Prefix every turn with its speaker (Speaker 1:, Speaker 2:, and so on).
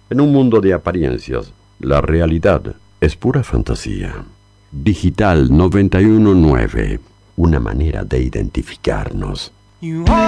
Speaker 1: En un mundo de apariencias, la realidad es pura fantasía. Digital 919, una manera de identificarnos.